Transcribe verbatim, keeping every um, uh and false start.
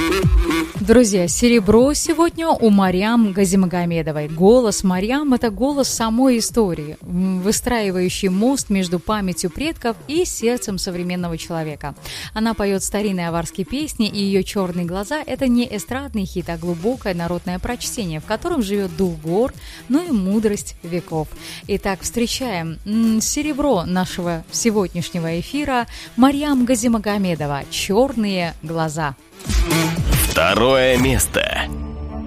Друзья, серебро сегодня у Марьям Газимагомедовой. Голос Марьям – это голос самой истории, выстраивающий мост между памятью предков и сердцем современного человека. Она поет старинные аварские песни, и ее «Черные глаза» – это не эстрадный хит, а глубокое народное прочтение, в котором живет дух гор, но и мудрость веков. Итак, встречаем серебро нашего сегодняшнего эфира Марьям Газимагомедова «Черные глаза». Второе место.